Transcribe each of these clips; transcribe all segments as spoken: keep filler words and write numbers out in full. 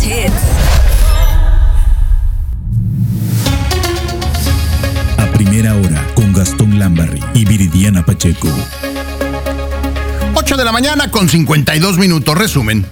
Hits. A primera hora con Gastón Lambarri y Viridiana Pacheco. ocho de la mañana con cincuenta y dos minutos. Resumen.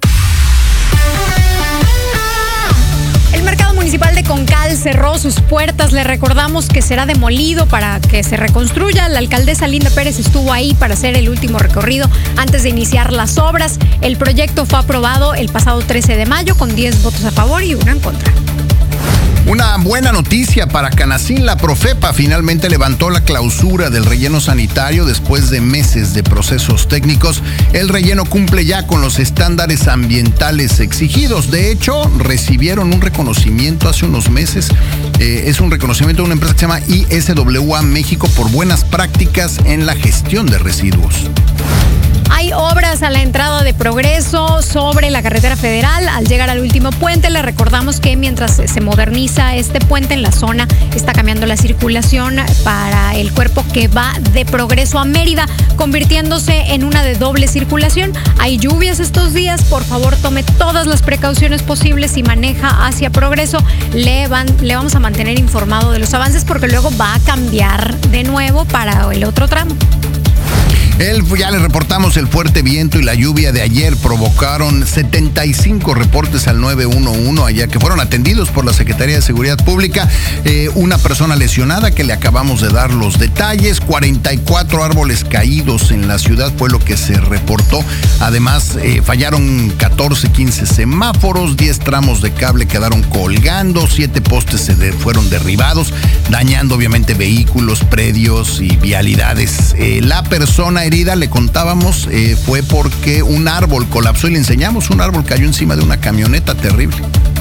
El mercado municipal de Concal cerró sus puertas. Le recordamos que será demolido para que se reconstruya. La alcaldesa Linda Pérez estuvo ahí para hacer el último recorrido antes de iniciar las obras. El proyecto fue aprobado el pasado trece de mayo con diez votos a favor y uno en contra. Una buena noticia para Canacín. La Profepa finalmente levantó la clausura del relleno sanitario después de meses de procesos técnicos. El relleno cumple ya con los estándares ambientales exigidos. De hecho, recibieron un reconocimiento hace unos meses. Eh, es un reconocimiento de una empresa que se llama I S W A México por buenas prácticas en la gestión de residuos. Hay obras a la entrada de Progreso sobre la carretera federal. Al llegar al último puente, le recordamos que mientras se moderniza este puente en la zona, está cambiando la circulación para el cuerpo que va de Progreso a Mérida, convirtiéndose en una de doble circulación. Hay lluvias estos días. Por favor, tome todas las precauciones posibles y maneja hacia Progreso. Le, van, le vamos a mantener informado de los avances porque luego va a cambiar de nuevo para el otro tramo. El, ya les reportamos el fuerte viento y la lluvia de ayer provocaron setenta y cinco reportes al nueve uno uno allá que fueron atendidos por la Secretaría de Seguridad Pública. Eh, una persona lesionada que le acabamos de dar los detalles. cuarenta y cuatro árboles caídos en la ciudad fue lo que se reportó. Además, eh, fallaron catorce, quince semáforos, diez tramos de cable quedaron colgando, siete postes se de, fueron derribados, dañando obviamente vehículos, predios y vialidades. Eh, la persona herida, le contábamos, eh, fue porque un árbol colapsó y le enseñamos, un árbol cayó encima de una camioneta, terrible.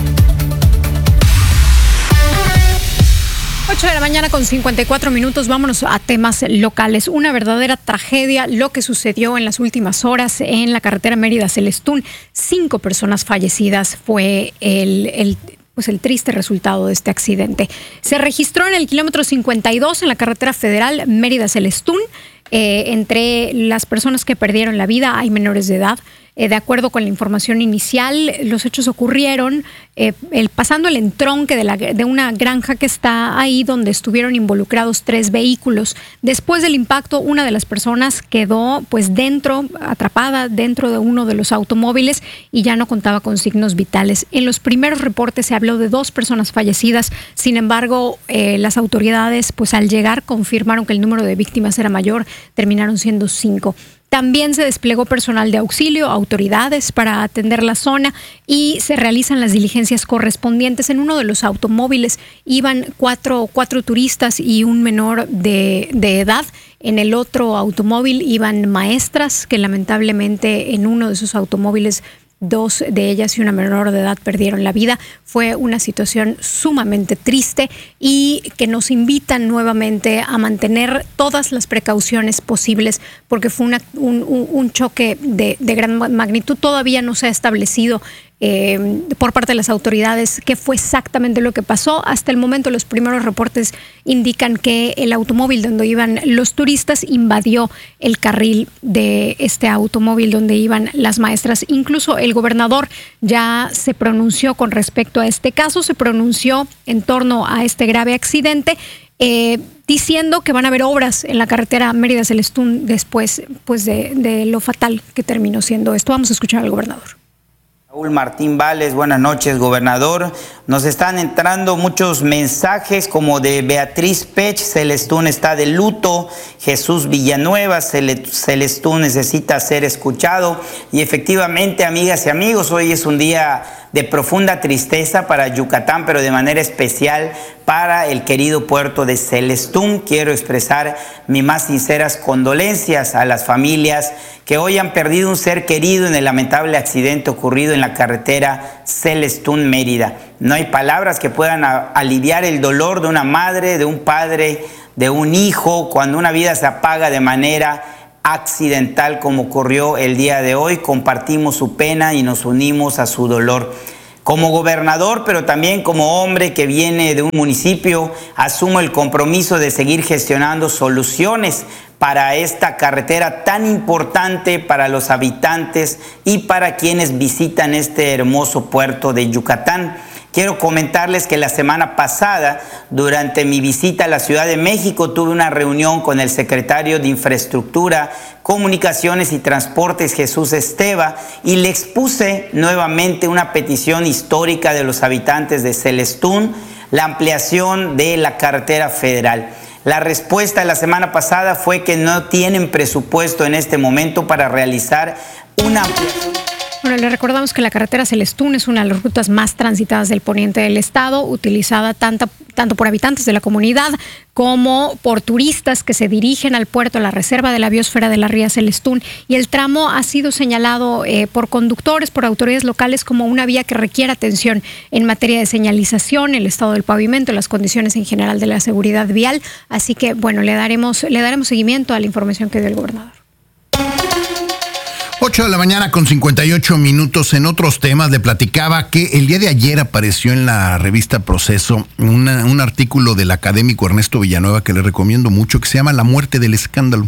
ocho de la mañana con cincuenta y cuatro minutos, vámonos a temas locales. Una verdadera tragedia lo que sucedió en las últimas horas en la carretera Mérida-Celestún. Cinco personas fallecidas fue el... el pues el triste resultado de este accidente. Se registró en el kilómetro cincuenta y dos en la carretera federal Mérida-Celestún. Eh, entre las personas que perdieron la vida hay menores de edad. Eh, de acuerdo con la información inicial, los hechos ocurrieron eh, el, pasando el entronque de, la, de una granja que está ahí donde estuvieron involucrados tres vehículos. Después del impacto, una de las personas quedó pues dentro, atrapada dentro de uno de los automóviles y ya no contaba con signos vitales. En los primeros reportes se habló de dos personas fallecidas. Sin embargo, eh, las autoridades pues al llegar confirmaron que el número de víctimas era mayor, terminaron siendo cinco. También se desplegó personal de auxilio, autoridades para atender la zona y se realizan las diligencias correspondientes. En uno de los automóviles iban cuatro, cuatro turistas y un menor de, de edad. En el otro automóvil iban maestras que lamentablemente en uno de esos automóviles dos de ellas y una menor de edad perdieron la vida. Fue una situación sumamente triste y que nos invitan nuevamente a mantener todas las precauciones posibles porque fue una, un, un choque de, de gran magnitud. Todavía no se ha establecido eh, por parte de las autoridades qué fue exactamente lo que pasó. Hasta el momento los primeros reportes indican que el automóvil donde iban los turistas invadió el carril de este automóvil donde iban las maestras. Incluso el gobernador ya se pronunció con respecto a este caso, se pronunció en torno a este grave accidente, eh, diciendo que van a haber obras en la carretera Mérida-Celestún después pues, de, de lo fatal que terminó siendo esto. Vamos a escuchar al gobernador. Raúl Martín Vales, buenas noches, gobernador. Nos están entrando muchos mensajes como de Beatriz Pech, Celestún está de luto, Jesús Villanueva, Celestún necesita ser escuchado. Y efectivamente, amigas y amigos, hoy es un día de profunda tristeza para Yucatán, pero de manera especial para el querido puerto de Celestún. Quiero expresar mis más sinceras condolencias a las familias que hoy han perdido un ser querido en el lamentable accidente ocurrido en la carretera Celestún-Mérida. No hay palabras que puedan a, aliviar el dolor de una madre, de un padre, de un hijo, cuando una vida se apaga de manera accidental como ocurrió el día de hoy. Compartimos su pena y nos unimos a su dolor. Como gobernador, pero también como hombre que viene de un municipio, asumo el compromiso de seguir gestionando soluciones para esta carretera tan importante para los habitantes y para quienes visitan este hermoso puerto de Yucatán. Quiero comentarles que la semana pasada, durante mi visita a la Ciudad de México, tuve una reunión con el secretario de Infraestructura, Comunicaciones y Transportes, Jesús Esteva, y le expuse nuevamente una petición histórica de los habitantes de Celestún, la ampliación de la carretera federal. La respuesta de la semana pasada fue que no tienen presupuesto en este momento para realizar una ampliación. Bueno, le recordamos que la carretera Celestún es una de las rutas más transitadas del poniente del estado, utilizada tanto, tanto por habitantes de la comunidad como por turistas que se dirigen al puerto, a la reserva de la biosfera de la ría Celestún. Y el tramo ha sido señalado eh, por conductores, por autoridades locales, como una vía que requiere atención en materia de señalización, el estado del pavimento, las condiciones en general de la seguridad vial. Así que, bueno, le daremos, le daremos seguimiento a la información que dio el gobernador. ocho de la mañana con cincuenta y ocho minutos. En otros temas le platicaba que el día de ayer apareció en la revista Proceso una, un artículo del académico Ernesto Villanueva que le recomiendo mucho, que se llama La muerte del escándalo,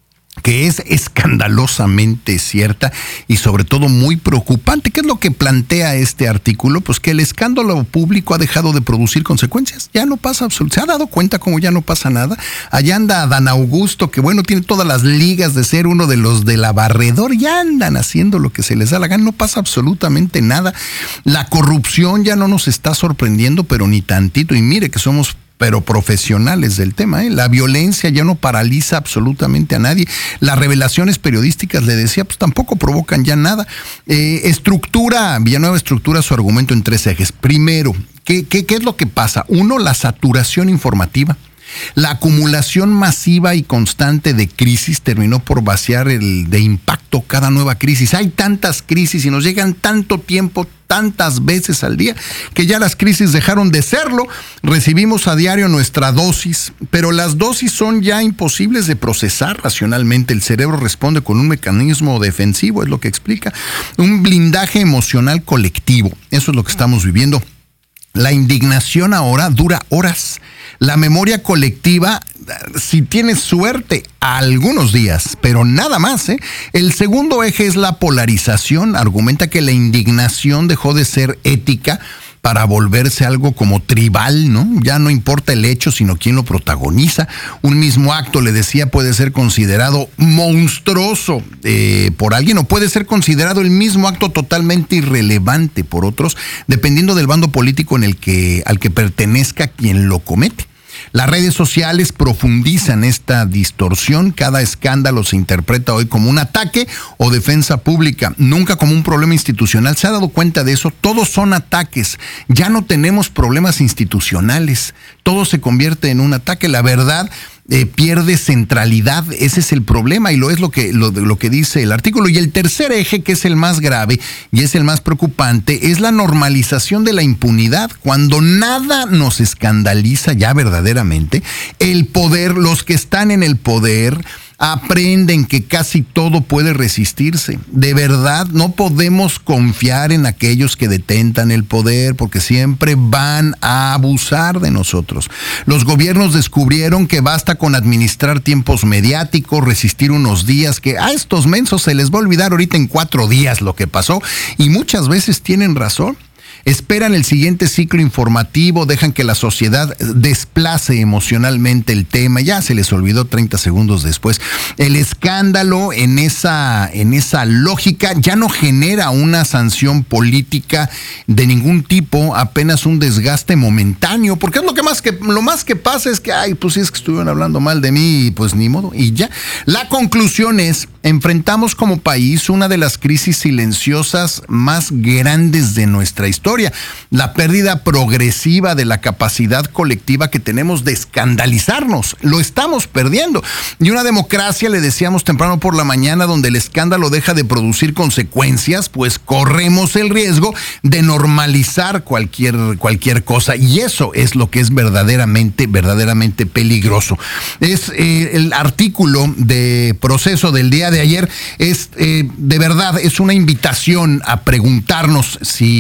que es escandalosamente cierta y sobre todo muy preocupante. ¿Qué es lo que plantea este artículo? Pues que el escándalo público ha dejado de producir consecuencias. Ya no pasa absolutamente. ¿Se ha dado cuenta como ya no pasa nada? Allá anda Dan Augusto, que bueno, tiene todas las ligas de ser uno de los de la barredor. Ya andan haciendo lo que se les da la gana. No pasa absolutamente nada. La corrupción ya no nos está sorprendiendo, pero ni tantito. Y mire que somos pero profesionales del tema, ¿eh? La violencia ya no paraliza absolutamente a nadie. Las revelaciones periodísticas, le decía, pues tampoco provocan ya nada. Eh, estructura, Villanueva estructura su argumento en tres ejes. Primero, ¿qué, qué, qué es lo que pasa? Uno, la saturación informativa. La acumulación masiva y constante de crisis terminó por vaciar el de impacto cada nueva crisis. Hay tantas crisis y nos llegan tanto tiempo, tantas veces al día, que ya las crisis dejaron de serlo. Recibimos a diario nuestra dosis, pero las dosis son ya imposibles de procesar racionalmente. El cerebro responde con un mecanismo defensivo, es lo que explica. Un blindaje emocional colectivo. Eso es lo que estamos viviendo. La indignación ahora dura horas. La memoria colectiva, si tienes suerte, algunos días, pero nada más, ¿eh? El segundo eje es la polarización. Argumenta que la indignación dejó de ser ética para volverse algo como tribal, ¿no? Ya no importa el hecho, sino quién lo protagoniza. Un mismo acto, le decía, puede ser considerado monstruoso eh, por alguien, o puede ser considerado el mismo acto totalmente irrelevante por otros, dependiendo del bando político en el que, al que pertenezca quien lo comete. Las redes sociales profundizan esta distorsión. Cada escándalo se interpreta hoy como un ataque o defensa pública, nunca como un problema institucional. ¿Se ha dado cuenta de eso? Todos son ataques. Ya no tenemos problemas institucionales. Todo se convierte en un ataque. La verdad eh, pierde centralidad. Ese es el problema y lo es lo que, lo, lo que dice el artículo. Y el tercer eje, que es el más grave y es el más preocupante, es la normalización de la impunidad. Cuando nada nos escandaliza ya verdaderamente, el poder, los que están en el poder, aprenden que casi todo puede resistirse. De verdad, no podemos confiar en aquellos que detentan el poder porque siempre van a abusar de nosotros. Los gobiernos descubrieron que basta con administrar tiempos mediáticos, resistir unos días, que a estos mensos se les va a olvidar ahorita en cuatro días lo que pasó, y muchas veces tienen razón. Esperan el siguiente ciclo informativo, dejan que la sociedad desplace emocionalmente el tema, ya se les olvidó treinta segundos después. El escándalo en esa, en esa lógica ya no genera una sanción política de ningún tipo, apenas un desgaste momentáneo, porque es lo que más que lo más que pasa es que, ay, pues si es que estuvieron hablando mal de mí, pues ni modo, y ya. La conclusión es, enfrentamos como país una de las crisis silenciosas más grandes de nuestra historia. La pérdida progresiva de la capacidad colectiva que tenemos de escandalizarnos. Lo estamos perdiendo. Y una democracia, le decíamos temprano por la mañana, donde el escándalo deja de producir consecuencias, pues corremos el riesgo de normalizar cualquier, cualquier cosa. Y eso es lo que es verdaderamente, verdaderamente peligroso. Es eh, el artículo de Proceso del día de ayer. Es eh, de verdad, es una invitación a preguntarnos si como sociedad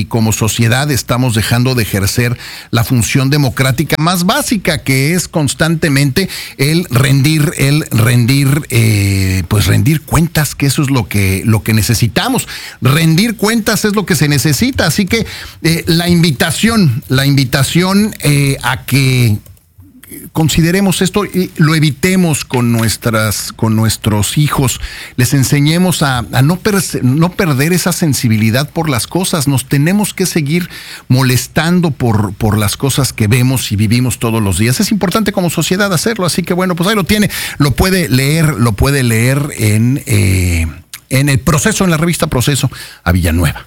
sociedad estamos dejando de ejercer la función democrática más básica, que es constantemente el rendir, el rendir, eh, pues rendir cuentas, que eso es lo que, lo que necesitamos. Rendir cuentas es lo que se necesita. Así que eh, la invitación, la invitación eh, a que consideremos esto y lo evitemos con nuestras, con nuestros hijos, les enseñemos a, a no, per, no perder esa sensibilidad por las cosas. Nos tenemos que seguir molestando por, por las cosas que vemos y vivimos todos los días. Es importante como sociedad hacerlo, así que bueno, pues ahí lo tiene, lo puede leer, lo puede leer en, eh, en el Proceso, en la revista Proceso a Villanueva.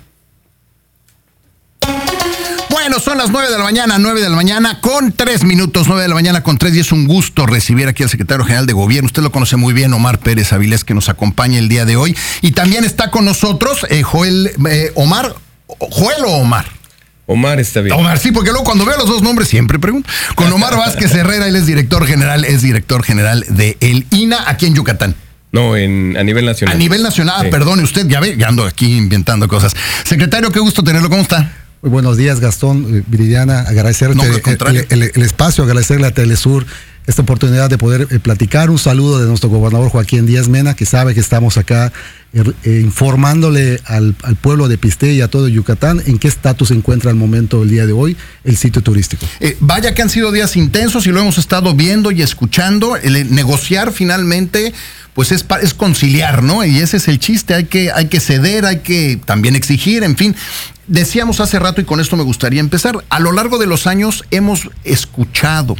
Bueno, son las nueve de la mañana, nueve de la mañana con tres minutos, nueve de la mañana con tres, y es un gusto recibir aquí al secretario general de Gobierno. Usted lo conoce muy bien, Omar Pérez Avilés, que nos acompaña el día de hoy. Y también está con nosotros eh, Joel, eh, Omar, Joel o Omar. Omar está bien. Omar, sí, porque luego cuando veo los dos nombres siempre pregunto. Con Omar Vázquez Herrera, él es director general, es director general de el I N A aquí en Yucatán. No, en, a nivel nacional. A nivel nacional, sí. Perdone usted, ya ve, ya ando aquí inventando cosas. Secretario, qué gusto tenerlo, ¿cómo está? Muy buenos días, Gastón, Viridiana, agradecerte no, el, el, el espacio, agradecerle a Telesur esta oportunidad de poder eh, platicar. Un saludo de nuestro gobernador Joaquín Díaz Mena, que sabe que estamos acá eh, eh, informándole al, al pueblo de Piste y a todo Yucatán en qué estatus se encuentra al momento el día de hoy el sitio turístico. Eh, vaya que han sido días intensos y lo hemos estado viendo y escuchando. El negociar finalmente pues es, es conciliar, ¿no? Y ese es el chiste, hay que, hay que ceder, hay que también exigir, en fin. Decíamos hace rato, y con esto me gustaría empezar, a lo largo de los años hemos escuchado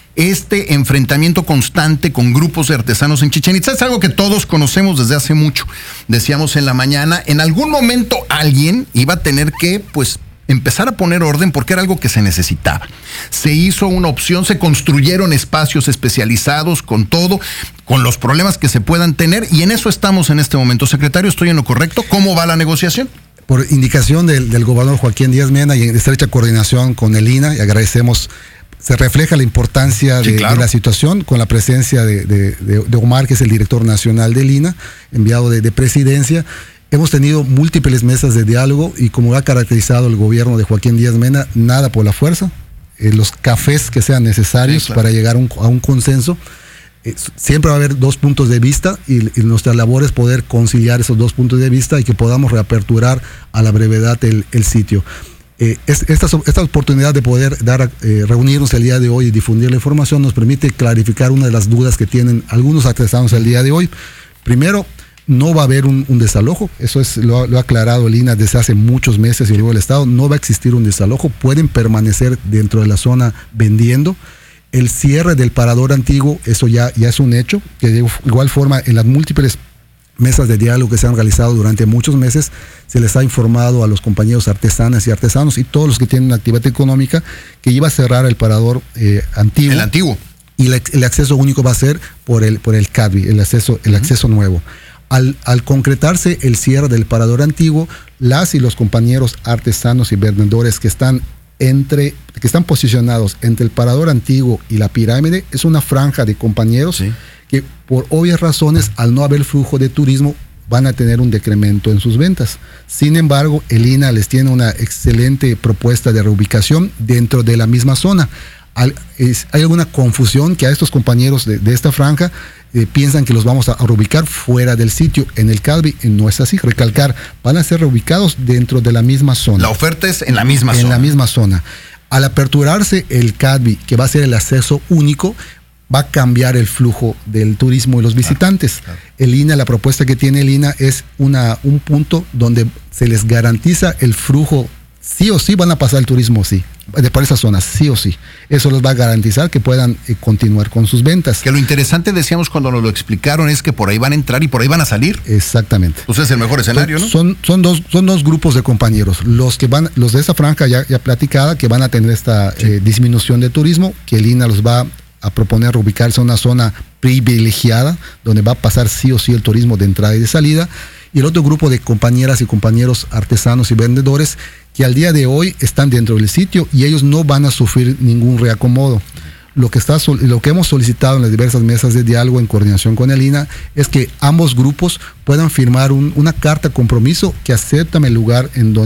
este enfrentamiento constante con grupos de artesanos en Chichén Itzá. Es algo que todos conocemos desde hace mucho. Decíamos en la mañana, en algún momento alguien iba a tener que, pues, empezar a poner orden porque era algo que se necesitaba. Se hizo una opción, se construyeron espacios especializados con todo, con los problemas que se puedan tener, y en eso estamos en este momento. Secretario, ¿estoy en lo correcto? ¿Cómo va la negociación? Por indicación del, del gobernador Joaquín Díaz Mena y en estrecha coordinación con el I N A, y agradecemos, se refleja la importancia sí, de, claro. de la situación con la presencia de, de, de, de Omar, que es el director nacional del I N A, enviado de, de presidencia. Hemos tenido múltiples mesas de diálogo y, como ha caracterizado el gobierno de Joaquín Díaz Mena, nada por la fuerza, eh, los cafés que sean necesarios sí, claro. para llegar a un, a un consenso. Eh, siempre va a haber dos puntos de vista y, y nuestra labor es poder conciliar esos dos puntos de vista y que podamos reaperturar a la brevedad el, el sitio. Eh, es, esta, esta oportunidad de poder dar, eh, reunirnos el día de hoy y difundir la información nos permite clarificar una de las dudas que tienen algunos artesanos el día de hoy. Primero, no va a haber un, un desalojo, eso es lo, lo ha aclarado el I N A desde hace muchos meses y luego el Estado, no va a existir un desalojo, pueden permanecer dentro de la zona vendiendo. El cierre del parador antiguo, eso ya, ya es un hecho, que de igual forma en las múltiples mesas de diálogo que se han realizado durante muchos meses, se les ha informado a los compañeros artesanas y artesanos y todos los que tienen actividad económica que iba a cerrar el parador eh, antiguo. El antiguo. Y el, el acceso único va a ser por el, por el C A D V I, el acceso, el acceso uh-huh. nuevo. Al, al concretarse el cierre del parador antiguo, las y los compañeros artesanos y vendedores que están entre, que están posicionados entre el parador antiguo y la pirámide, es una franja de compañeros sí. que por obvias razones, al no haber flujo de turismo, van a tener un decremento en sus ventas. Sin embargo, el I N A les tiene una excelente propuesta de reubicación dentro de la misma zona. Al, es, hay alguna confusión que a estos compañeros de, de esta franja eh, piensan que los vamos a, a reubicar fuera del sitio. En el C A D V I no es así. Recalcar, van a ser reubicados dentro de la misma zona. La oferta es en la misma en zona. En la misma zona. Al aperturarse el C A D V I, que va a ser el acceso único, va a cambiar el flujo del turismo y los visitantes. Claro, claro. El I N A, la propuesta que tiene el I N A es una, un punto donde se les garantiza el flujo. Sí o sí van a pasar el turismo, sí, de por esas zonas, sí o sí. Eso les va a garantizar que puedan eh, continuar con sus ventas. Que lo interesante, decíamos cuando nos lo explicaron, es que por ahí van a entrar y por ahí van a salir. Exactamente. Pues es el mejor escenario, ¿no? Son, son, dos, son dos grupos de compañeros. Los que van, los de esa franja ya, ya platicada, que van a tener esta sí. eh, disminución de turismo, que el I N A los va a proponer ubicarse en una zona privilegiada, donde va a pasar sí o sí el turismo de entrada y de salida. Y el otro grupo de compañeras y compañeros artesanos y vendedores que al día de hoy están dentro del sitio y ellos no van a sufrir ningún reacomodo. Lo que, está, lo que hemos solicitado en las diversas mesas de diálogo en coordinación con el I N A es que ambos grupos puedan firmar un, una carta de compromiso que aceptan el lugar en donde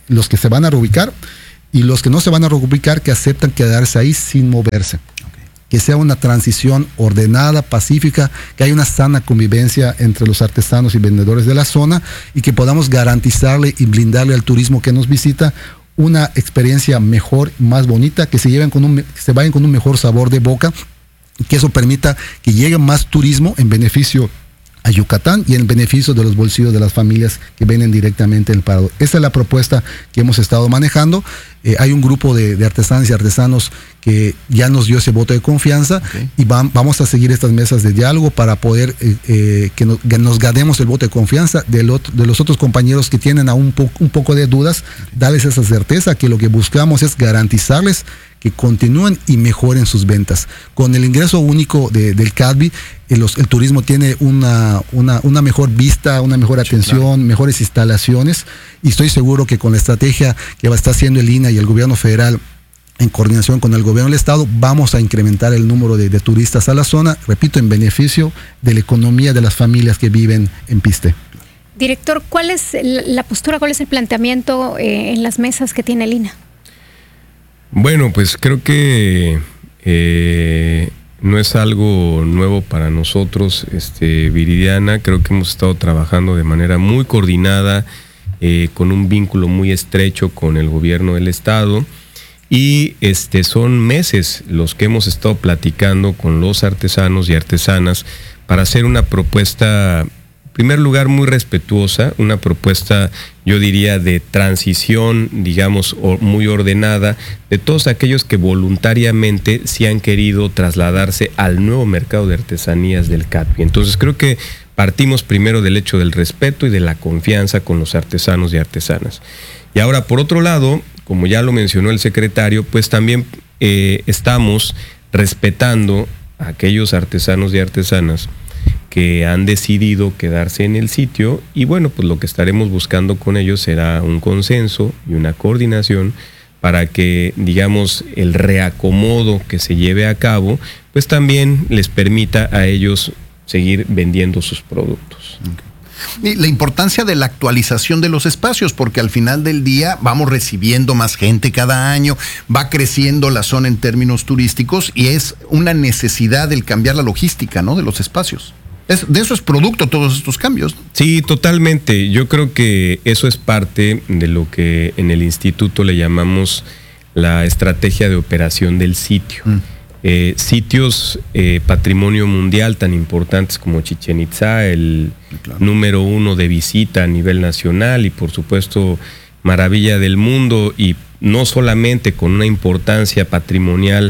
los que se van a reubicar y los que no se van a reubicar que aceptan quedarse ahí sin moverse. Que sea una transición ordenada, pacífica, que haya una sana convivencia entre los artesanos y vendedores de la zona y que podamos garantizarle y brindarle al turismo que nos visita una experiencia mejor, más bonita, que se lleven con un, que se vayan con un mejor sabor de boca, que eso permita que llegue más turismo en beneficio a Yucatán y en beneficio de los bolsillos de las familias que vienen directamente del parador. Esa es la propuesta que hemos estado manejando. Eh, hay un grupo de, de artesanas y artesanos que ya nos dio ese voto de confianza, okay. y va, vamos a seguir estas mesas de diálogo para poder eh, eh, que, nos, que nos ganemos el voto de confianza del otro, de los otros compañeros que tienen aún un, po, un poco de dudas, okay. darles esa certeza que lo que buscamos es garantizarles que continúen y mejoren sus ventas. Con el ingreso único de, del C A D B I, el, los, el turismo tiene una, una, una mejor vista, una mejor atención, sí, claro. mejores instalaciones, y estoy seguro que con la estrategia que va a estar haciendo el I N A y el gobierno federal en coordinación con el gobierno del estado, vamos a incrementar el número de, de turistas a la zona, repito, en beneficio de la economía de las familias que viven en Piste. Director, ¿cuál es la postura, cuál es el planteamiento eh, en las mesas que tiene el I N A? Bueno, pues creo que eh, no es algo nuevo para nosotros, este, Viridiana. Creo que hemos estado trabajando de manera muy coordinada, eh, con un vínculo muy estrecho con el gobierno del estado, y este, son meses los que hemos estado platicando con los artesanos y artesanas para hacer una propuesta, en primer lugar, muy respetuosa, una propuesta, yo diría, de transición, digamos, muy ordenada, de todos aquellos que voluntariamente sí han querido trasladarse al nuevo mercado de artesanías del C A D B I. Entonces creo que partimos primero del hecho del respeto y de la confianza con los artesanos y artesanas. Y ahora, por otro lado, como ya lo mencionó el secretario, pues también eh, estamos respetando a aquellos artesanos y artesanas que han decidido quedarse en el sitio, y bueno, pues lo que estaremos buscando con ellos será un consenso y una coordinación para que, digamos, el reacomodo que se lleve a cabo, pues también les permita a ellos seguir vendiendo sus productos. Okay. Y la importancia de la actualización de los espacios, porque al final del día vamos recibiendo más gente cada año, va creciendo la zona en términos turísticos y es una necesidad el cambiar la logística, ¿no?, de los espacios. Es, de eso es producto todos estos cambios. Sí, totalmente. Yo creo que eso es parte de lo que en el instituto le llamamos la estrategia de operación del sitio. Mm. Eh, sitios eh, patrimonio mundial tan importantes como Chichén Itzá, el claro. número uno de visita a nivel nacional y por supuesto maravilla del mundo, y no solamente con una importancia patrimonial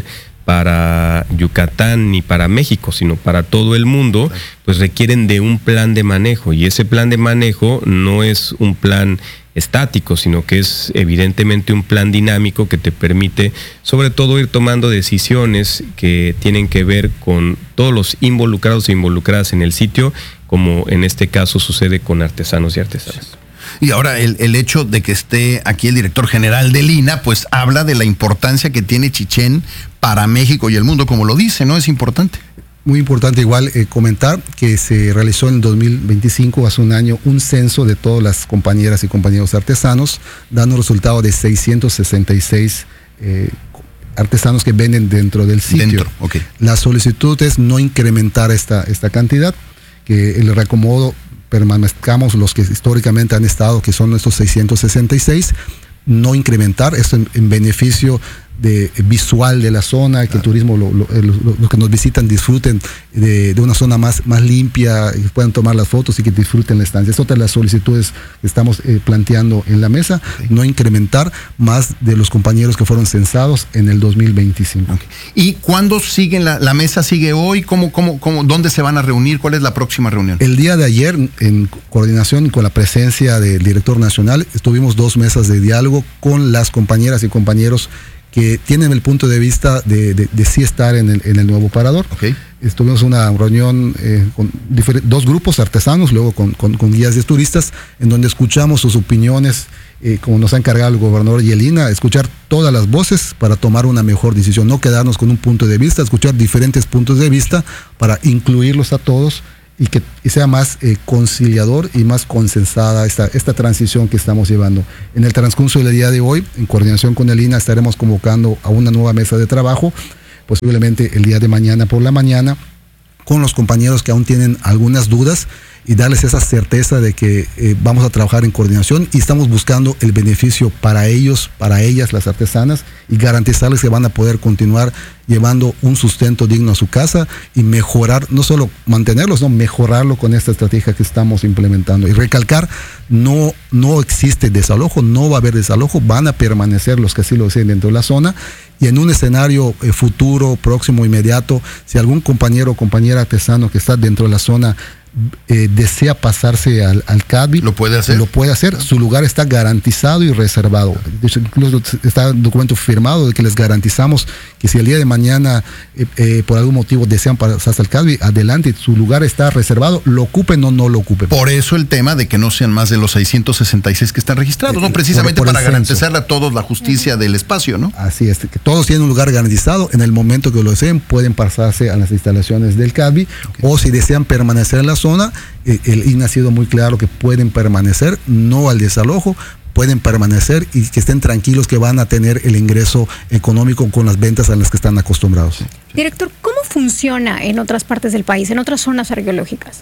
para Yucatán ni para México, sino para todo el mundo, pues requieren de un plan de manejo, y ese plan de manejo no es un plan estático, sino que es evidentemente un plan dinámico que te permite sobre todo ir tomando decisiones que tienen que ver con todos los involucrados e involucradas en el sitio, como en este caso sucede con artesanos y artesanas. Y ahora el, el hecho de que esté aquí el director general del I N A, pues habla de la importancia que tiene Chichén para México y el mundo, como lo dice, ¿no? Es importante. Muy importante igual eh, comentar que se realizó en el dos mil veinticinco, hace un año, un censo de todas las compañeras y compañeros artesanos, dando un resultado de seiscientos sesenta y seis eh, artesanos que venden dentro del sitio. Dentro, okay. La solicitud es no incrementar esta, esta cantidad, que el reacomodo permanezcamos los que históricamente han estado, que son estos seiscientos sesenta y seis, no incrementar, esto en, en beneficio de visual de la zona, que claro. el turismo, lo, lo, lo, los que nos visitan disfruten de, de una zona más, más limpia, y puedan tomar las fotos y que disfruten la estancia. Es otra de las solicitudes que estamos eh, planteando en la mesa, okay. no incrementar más de los compañeros que fueron censados en el dos mil veinticinco. Okay. ¿Y cuándo siguen la, la mesa? ¿Sigue hoy? ¿Cómo, cómo, cómo, ¿Dónde se van a reunir? ¿Cuál es la próxima reunión? El día de ayer, en coordinación con la presencia del director nacional, estuvimos dos mesas de diálogo con las compañeras y compañeros que tienen el punto de vista de, de, de sí estar en el, en el nuevo parador. Okay. Estuvimos una reunión eh, con dos grupos artesanos, luego con, con, con guías de turistas, en donde escuchamos sus opiniones, eh, como nos ha encargado el gobernador y el I N A, escuchar todas las voces para tomar una mejor decisión, no quedarnos con un punto de vista, escuchar diferentes puntos de vista para incluirlos a todos y que y sea más eh, conciliador y más consensada esta, esta transición que estamos llevando. En el transcurso del día de hoy, en coordinación con el I N A, estaremos convocando a una nueva mesa de trabajo, posiblemente el día de mañana por la mañana, con los compañeros que aún tienen algunas dudas y darles esa certeza de que eh, vamos a trabajar en coordinación y estamos buscando el beneficio para ellos, para ellas, las artesanas, y garantizarles que van a poder continuar llevando un sustento digno a su casa y mejorar, no solo mantenerlos, no mejorarlo con esta estrategia que estamos implementando. Y recalcar, no, no existe desalojo, no va a haber desalojo, van a permanecer los que así lo deseen dentro de la zona. Y en un escenario eh, futuro, próximo, inmediato, si algún compañero o compañera artesano que está dentro de la zona Eh, desea pasarse al, al C A D B I, ¿lo puede hacer? Lo puede hacer. Su lugar está garantizado y reservado. Incluso está un documento firmado de que les garantizamos que si el día de mañana eh, eh, por algún motivo desean pasarse al C A D B I, adelante, su lugar está reservado, lo ocupen o no lo ocupen. Por eso el tema de que no sean más de los seiscientos sesenta y seis que están registrados, ¿no? Precisamente por, por para garantizarle a todos la justicia del espacio, ¿no? Así es, que todos tienen un lugar garantizado. En el momento que lo deseen, pueden pasarse a las instalaciones del C A D B I, okay. O si desean permanecer en la zona, el I N A ha sido muy claro que pueden permanecer, no al desalojo, pueden permanecer y que estén tranquilos que van a tener el ingreso económico con las ventas a las que están acostumbrados. Director, ¿cómo funciona en otras partes del país, en otras zonas arqueológicas?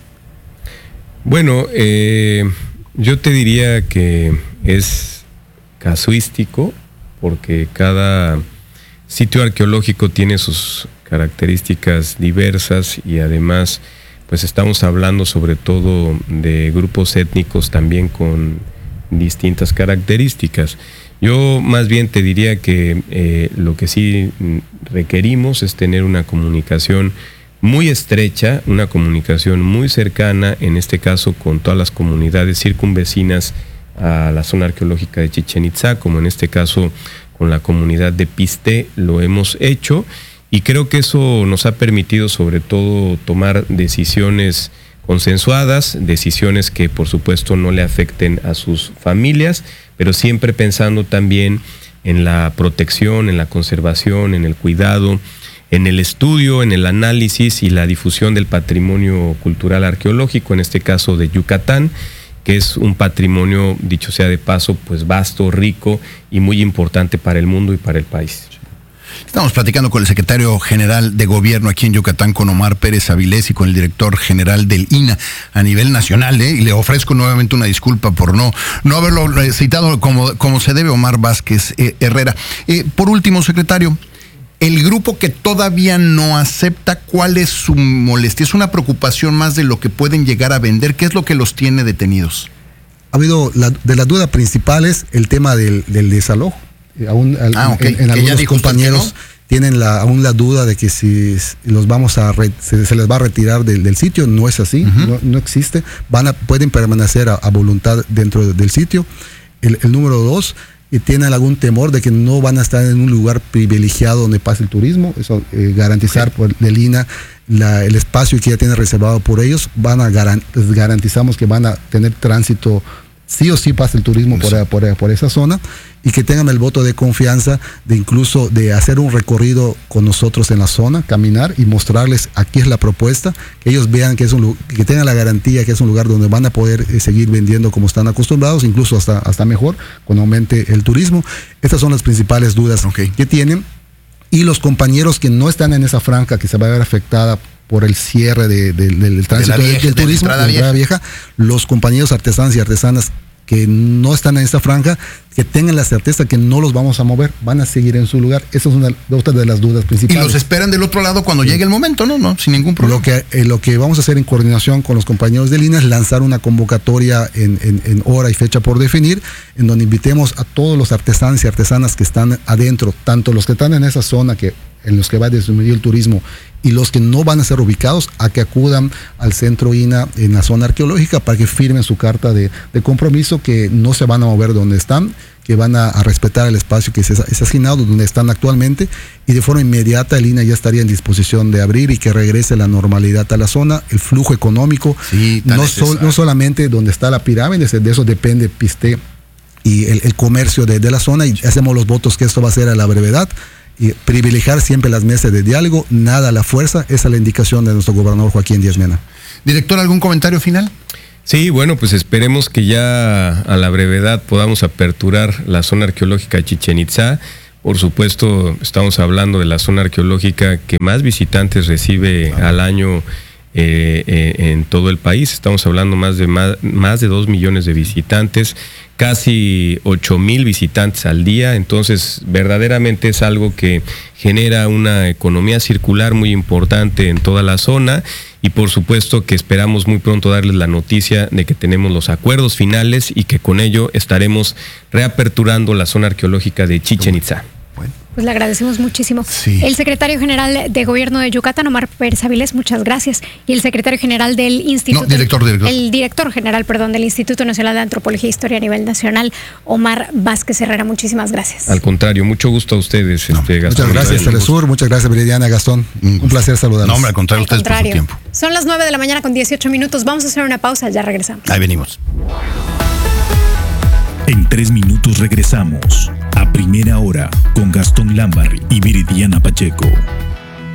Bueno, eh, yo te diría que es casuístico porque cada sitio arqueológico tiene sus características diversas y además pues estamos hablando sobre todo de grupos étnicos también con distintas características. Yo más bien te diría que eh, lo que sí requerimos es tener una comunicación muy estrecha, una comunicación muy cercana, en este caso con todas las comunidades circunvecinas a la zona arqueológica de Chichén Itzá, como en este caso con la comunidad de Pisté lo hemos hecho. Y creo que eso nos ha permitido sobre todo tomar decisiones consensuadas, decisiones que por supuesto no le afecten a sus familias, pero siempre pensando también en la protección, en la conservación, en el cuidado, en el estudio, en el análisis y la difusión del patrimonio cultural arqueológico, en este caso de Yucatán, que es un patrimonio, dicho sea de paso, pues vasto, rico y muy importante para el mundo y para el país. Estamos platicando con el secretario general de gobierno aquí en Yucatán, con Omar Pérez Avilés, y con el director general del I N A a nivel nacional, ¿eh? Y le ofrezco nuevamente una disculpa por no, no haberlo citado como, como se debe, Omar Vázquez eh, Herrera. Eh, por último, secretario, el grupo que todavía no acepta, ¿cuál es su molestia? ¿Es una preocupación más de lo que pueden llegar a vender? ¿Qué es lo que los tiene detenidos? Ha habido, la, de las dudas principales, el tema del, del desalojo. Aún, ah, okay. en, en algunos compañeros no? tienen la, aún la duda de que si los vamos a re, se, se les va a retirar del, del sitio. No es así, uh-huh. no, no existe. Van a, pueden permanecer a, a voluntad dentro de, del sitio. El, el número dos, y tienen algún temor de que no van a estar en un lugar privilegiado donde pase el turismo. Eso eh, garantizar okay. por el I N A la, el espacio que ya tiene reservado por ellos. Van a garan, garantizamos que van a tener tránsito, sí o sí pasa el turismo sí. por, por, por esa zona, y que tengan el voto de confianza de incluso de hacer un recorrido con nosotros en la zona, caminar y mostrarles aquí es la propuesta, que ellos vean que es un que tengan la garantía que es un lugar donde van a poder eh, seguir vendiendo como están acostumbrados, incluso hasta, hasta mejor, cuando aumente el turismo. Estas son las principales dudas okay. que tienen. Y los compañeros que no están en esa franja que se va a ver afectada por el cierre de, de, del tránsito de vieja, del turismo, de la entrada vieja, los compañeros artesanos y artesanas que no están en esta franja, que tengan la certeza que no los vamos a mover, van a seguir en su lugar. Esa es una otra de las dudas principales. Y los esperan del otro lado cuando sí. llegue el momento, ¿no? No, sin ningún problema. Lo que, eh, lo que vamos a hacer en coordinación con los compañeros del I N A es lanzar una convocatoria en, en, en hora y fecha por definir, en donde invitemos a todos los artesanos y artesanas que están adentro, tanto los que están en esa zona que en los que va a disminuir el turismo y los que no van a ser ubicados, a que acudan al centro I N A en la zona arqueológica para que firmen su carta de, de compromiso, que no se van a mover donde están, que van a, a respetar el espacio que es, es asignado donde están actualmente, y de forma inmediata el I N A ya estaría en disposición de abrir y que regrese la normalidad a la zona, el flujo económico, sí, no, sol, no solamente donde está la pirámide, de eso depende Pisté y el, el comercio de, de la zona, y hacemos los votos que esto va a ser a la brevedad. Y privilegiar siempre las mesas de diálogo, nada a la fuerza, esa es la indicación de nuestro gobernador Joaquín Díaz Mena. Director, ¿algún comentario final? Sí, bueno, pues esperemos que ya a la brevedad podamos aperturar la zona arqueológica de Chichén Itzá. Por supuesto, estamos hablando de la zona arqueológica que más visitantes recibe al año eh, eh, en todo el país. Estamos hablando más de más, más de dos millones de visitantes, casi ocho mil visitantes al día. Entonces, verdaderamente es algo que genera una economía circular muy importante en toda la zona. Y por supuesto que esperamos muy pronto darles la noticia de que tenemos los acuerdos finales y que con ello estaremos reaperturando la zona arqueológica de Chichén Itzá. Bueno. Pues le agradecemos muchísimo. Sí. El secretario general de Gobierno de Yucatán, Omar Pérez Avilés, muchas gracias. Y el secretario general del Instituto... No, director, director. El director general, perdón, del Instituto Nacional de Antropología e Historia a nivel nacional, Omar Vázquez Herrera, muchísimas gracias. Al contrario, mucho gusto a ustedes, No, este, Gastón. Muchas gracias, Telesur. Muchas gracias, Viridiana, Gastón. Un, Un placer saludarlos. No, hombre, al contrario, Al ustedes por su contrario. tiempo. Son las nueve de la mañana con dieciocho minutos. Vamos a hacer una pausa, ya regresamos. Ahí venimos. En tres minutos regresamos a Primera Hora con Gastón Lambarri y Viridiana Pacheco.